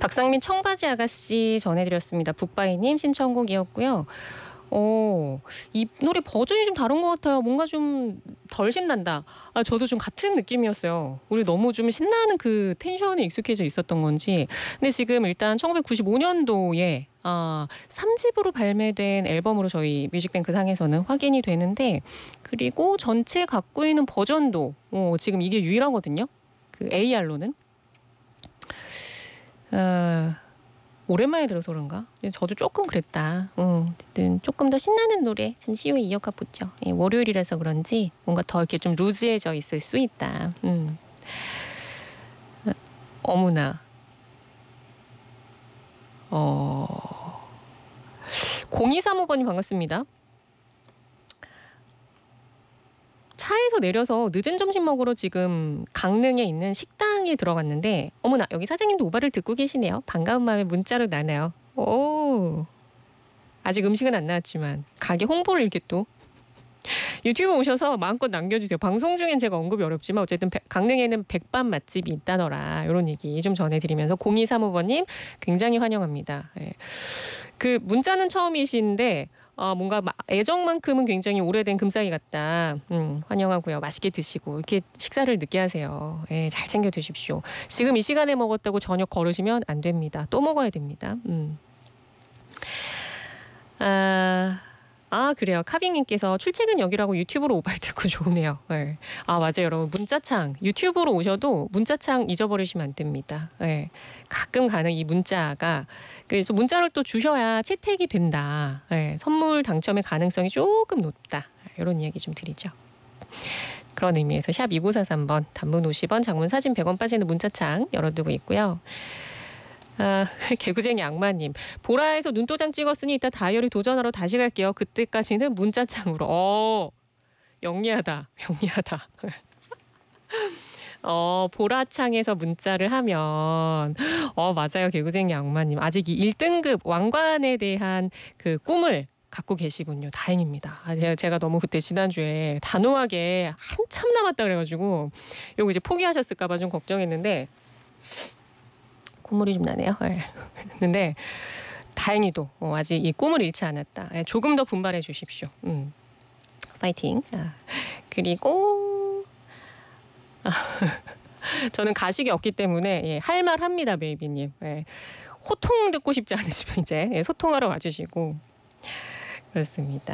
박상민 청바지 아가씨 전해드렸습니다. 북바이님 신청곡이었고요. 이 노래 버전이 좀 다른 것 같아요. 뭔가 좀 덜 신난다. 저도 좀 같은 느낌이었어요. 우리 너무 좀 신나는 그 텐션에 익숙해져 있었던 건지. 근데 지금 일단 1995년도에 3집으로 발매된 앨범으로 저희 뮤직뱅크 상에서는 확인이 되는데, 그리고 전체 갖고 있는 버전도 지금 이게 유일하거든요. 그 AR로는. 오랜만에 들어서 그런가? 저도 조금 그랬다. 어쨌든 조금 더 신나는 노래 잠시 후에 이어가 보죠. 월요일이라서 그런지 뭔가 더 이렇게 좀 루즈해져 있을 수 있다. 어머나. 0235번님 반갑습니다. 차에서 내려서 늦은 점심 먹으러 지금 강릉에 있는 식당에 들어갔는데, 어머나, 여기 사장님도 오바를 듣고 계시네요. 반가운 마음에 문자로 나네요. 아직 음식은 안 나왔지만 가게 홍보를 이렇게 또 유튜브 오셔서 마음껏 남겨주세요. 방송 중엔 제가 언급이 어렵지만 어쨌든 강릉에는 백반 맛집이 있다더라, 이런 얘기 좀 전해드리면서 0235번님 굉장히 환영합니다. 그 문자는 처음이신데 뭔가 애정만큼은 굉장히 오래된 금싸기 같다. 환영하고요. 맛있게 드시고 이렇게 식사를 늦게 하세요. 잘 챙겨 드십시오. 지금 이 시간에 먹었다고 저녁 거르시면 안 됩니다. 또 먹어야 됩니다. 그래요. 카빙님께서 출첵은 여기라고 유튜브로 오바를 듣고 좋으네요. 네. 맞아요. 여러분, 문자창 유튜브로 오셔도 문자창 잊어버리시면 안 됩니다. 네. 가끔 가는 이 문자가, 그래서 문자를 또 주셔야 채택이 된다. 네. 선물 당첨의 가능성이 조금 높다. 이런 이야기 좀 드리죠. 그런 의미에서 샵 2943번 단문 50원, 장문 사진 100원 빠지는 문자창 열어두고 있고요. 개구쟁이 악마님, 보라에서 눈도장 찍었으니 이따 다이어리 도전하러 다시 갈게요. 그때까지는 문자창으로. 영리하다. 보라창에서 문자를 하면 맞아요. 개구쟁이 악마님, 아직 이 1등급 왕관에 대한 그 꿈을 갖고 계시군요. 다행입니다. 제가 너무 그때 지난주에 단호하게 한참 남았다 그래가지고 요거 이제 포기하셨을까 봐 좀 걱정했는데 콧물이 좀 나네요. 근데 다행히도 아직 이 꿈을 잃지 않았다. 조금 더 분발해 주십시오. 파이팅. 그리고 저는 가식이 없기 때문에 할 말 합니다, 베이비님. 호통 듣고 싶지 않으시면 이제 소통하러 와주시고 그렇습니다.